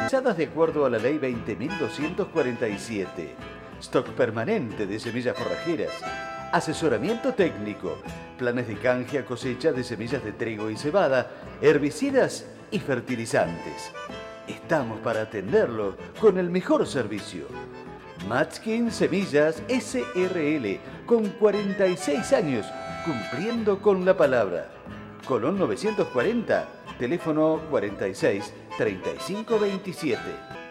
Realizadas de acuerdo a la Ley 20.247. Stock permanente de semillas forrajeras. Asesoramiento técnico. Planes de canje a cosecha de semillas de trigo y cebada, herbicidas y fertilizantes. Estamos para atenderlo con el mejor servicio. Matskin Semillas SRL, con 46 años, cumpliendo con la palabra. Colón 940, teléfono 46 35 27.